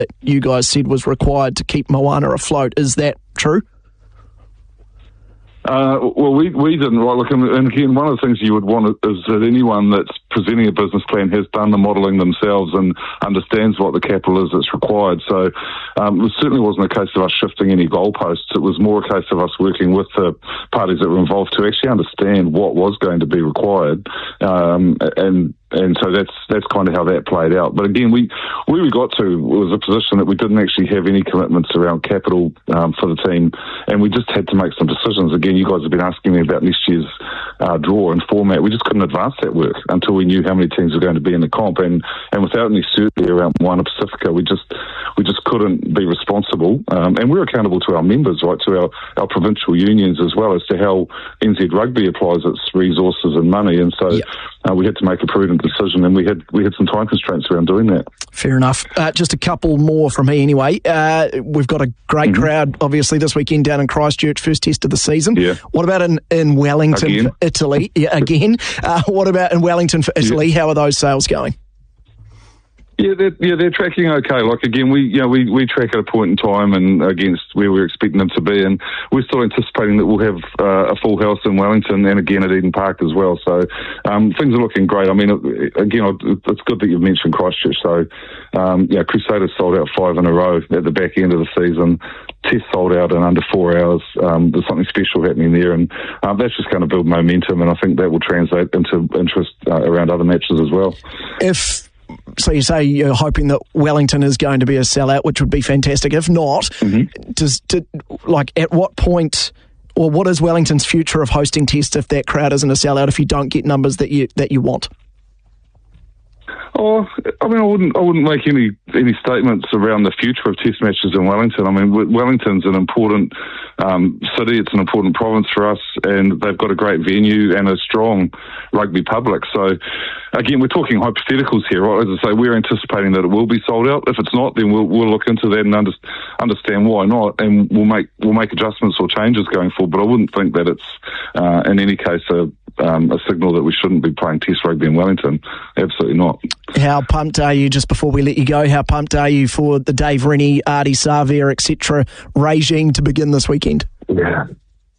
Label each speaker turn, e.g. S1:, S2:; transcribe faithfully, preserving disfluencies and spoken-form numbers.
S1: you guys said was required to keep Moana afloat. Is that true?
S2: Uh, well, we we didn't. Right, look, and, and again, one of the things you would want is that anyone that's presenting a business plan has done the modelling themselves and understands what the capital is that's required. So um, it certainly wasn't a case of us shifting any goalposts. It was more a case of us working with the parties that were involved to actually understand what was going to be required, um, and and so that's that's kind of how that played out. But again, we where we got to was a position that we didn't actually have any commitments around capital um, for the team, and we just had to make some decisions. Again, you guys have been asking me about next year's uh, draw and format. We just couldn't advance that work until we knew how many teams were going to be in the comp, and, and without any certainty around Moana Pacifica, we just we just couldn't be responsible. Um, and we're accountable to our members, right, to our, our provincial unions as well as to how N Z Rugby applies its resources and money. And so yep. uh, we had to make a prudent decision, and we had we had some time constraints around doing that.
S1: Fair enough. Uh, just a couple more from me anyway. Uh, we've got a great mm-hmm. crowd, obviously, this weekend down in Christchurch, first test of the season.
S2: Yeah.
S1: What about in, in Wellington,
S2: again.
S1: for Italy? Yeah, again. Uh, what about in Wellington for Italy? Yeah. How are those sales going?
S2: Yeah, they're, yeah, they're tracking okay. Like, again, we, you know, we, we track at a point in time and against where we're expecting them to be, and we're still anticipating that we'll have uh, a full house in Wellington and again at Eden Park as well. So um, things are looking great. I mean, again, it's good that you've mentioned Christchurch. So, um, yeah, Crusaders sold out five in a row at the back end of the season. Test sold out in under four hours. Um, there's something special happening there, and um, that's just going to build momentum, and I think that will translate into interest uh, around other matches as well.
S1: If So you say you're hoping that Wellington is going to be a sellout, which would be fantastic. If not, mm-hmm. does did, like at what point, or what is Wellington's future of hosting tests if that crowd isn't a sellout? If you don't get numbers that you that you want?
S2: Oh, I mean, I wouldn't, I wouldn't make any any statements around the future of Test matches in Wellington. I mean, Wellington's an important um, city; it's an important province for us, and they've got a great venue and a strong rugby public. So, again, we're talking hypotheticals here, right? As I say, we're anticipating that it will be sold out. If it's not, then we'll we'll look into that and under, understand why not, and we'll make we'll make adjustments or changes going forward. But I wouldn't think that it's uh, in any case a Um, a signal that we shouldn't be playing Test rugby in Wellington. Absolutely not.
S1: How pumped are you, just before we let you go, how pumped are you for the Dave Rennie, Ardie Savea, et cetera regime to begin this weekend?
S2: Yeah.